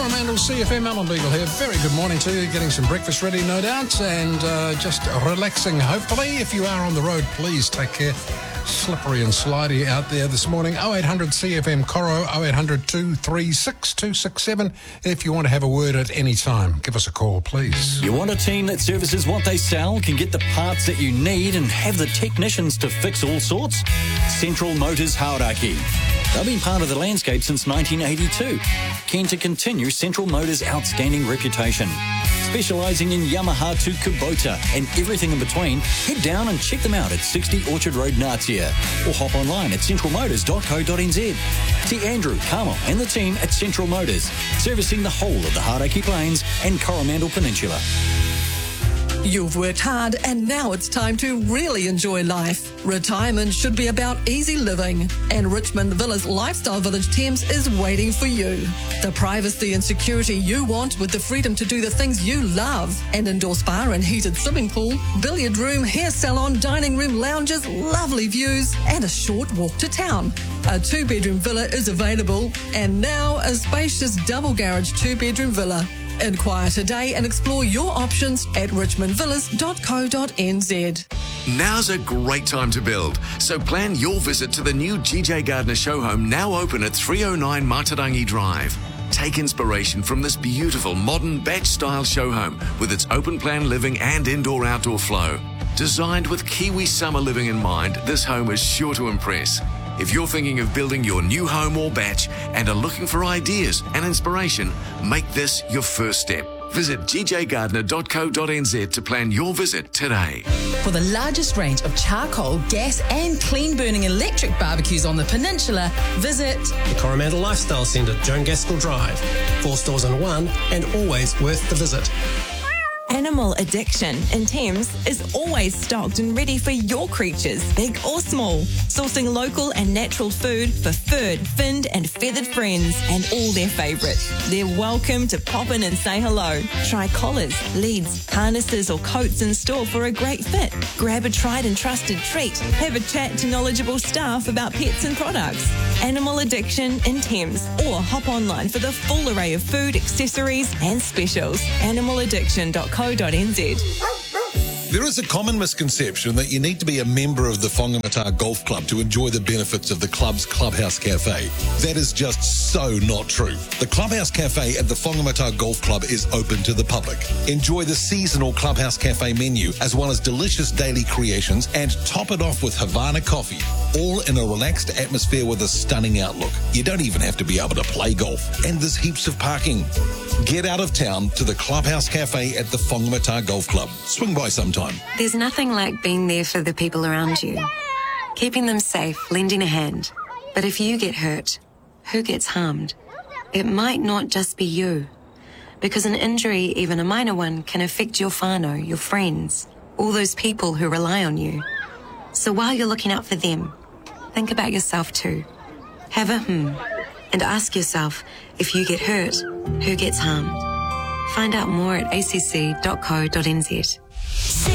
Coromandel CFM, Alan Beagle here. Very good morning to you. Getting some breakfast ready, no doubt, and just relaxing, hopefully. If you are on the road, please take care. Slippery and slidey out there this morning. 0800 CFM Coro, 0800 236 267. If you want to have a word at any time, give us a call, please. You want a team that services what they sell, can get the parts that you need, and have the technicians to fix all sorts? Central Motors Hauraki. They've been part of the landscape since 1982. Keen to continue Central Motors' outstanding reputation. Specialising in Yamaha to Kubota and everything in between, head down and check them out at 60 Orchard Road, Natia, or hop online at centralmotors.co.nz. See Andrew, Carmel and the team at Central Motors, servicing the whole of the Hauraki Plains and Coromandel Peninsula. You've worked hard and now it's time to really enjoy life. Retirement should be about easy living, and Richmond Villas Lifestyle Village Thames is waiting for you. The privacy and security you want with the freedom to do the things you love. An indoor spa and heated swimming pool, billiard room, hair salon, dining room, lounges, lovely views and a short walk to town. A 2-bedroom villa is available, and now a spacious double garage 2-bedroom villa. Inquire today and explore your options at richmondvillas.co.nz. Now's a great time to build, so plan your visit to the new GJ Gardner show home, now open at 309 Matarangi Drive. Take inspiration from this beautiful modern batch-style show home with its open-plan living and indoor-outdoor flow. Designed with Kiwi summer living in mind, this home is sure to impress. If you're thinking of building your new home or batch and are looking for ideas and inspiration, make this your first step. Visit gjgardner.co.nz to plan your visit today. For the largest range of charcoal, gas and clean-burning electric barbecues on the peninsula, visit the Coromandel Lifestyle Centre, Joan Gaskell Drive. 4 stores in one and always worth the visit. Animal Addiction in Thames is always stocked and ready for your creatures, big or small. Sourcing local and natural food for furred, finned and feathered friends and all their favourites. They're welcome to pop in and say hello. Try collars, leads, harnesses or coats in store for a great fit. Grab a tried and trusted treat. Have a chat to knowledgeable staff about pets and products. Animal Addiction in Thames, or hop online for the full array of food, accessories and specials. Animaladdiction.co.nz. There is a common misconception that you need to be a member of the Whangamata Golf Club to enjoy the benefits of the club's Clubhouse Cafe. That is just so not true. The Clubhouse Cafe at the Whangamata Golf Club is open to the public. Enjoy the seasonal Clubhouse Cafe menu as well as delicious daily creations, and top it off with Havana coffee, all in a relaxed atmosphere with a stunning outlook. You don't even have to be able to play golf, and there's heaps of parking. Get out of town to the Clubhouse Cafe at the Whangamata Golf Club. Swing by sometime. There's nothing like being there for the people around you. Keeping them safe, lending a hand. But if you get hurt, who gets harmed? It might not just be you. Because an injury, even a minor one, can affect your whānau, your friends, all those people who rely on you. So while you're looking out for them, think about yourself too. Have a and ask yourself, if you get hurt, who gets harmed? Find out more at acc.co.nz.